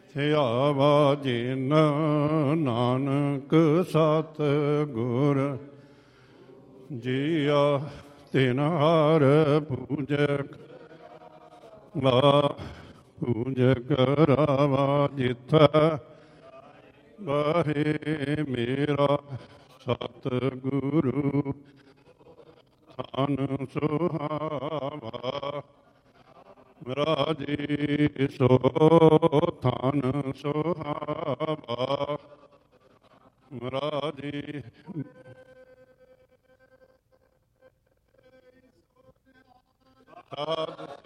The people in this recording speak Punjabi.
ਥਿਆਵਾ ਜਿਨ ਨਾਨਕ ਸਤ ਗੁਰ ਜੀਆ ਤਿਨ ਹਰ ਪੂਜਕ ਪੂਜਕ ਰਾਵਾ ਜਿਥੈ ਬਾਹੇ ਮੇਰਾ ਸਤ ਗੁਰੂ ਥਾਨ ਸੁਹਾਵਾ ਰਾਜੇ ਸੋ ਥਾਨ ਸੁਹਾਵਾ ਰਾਜੇ ਸਾਧ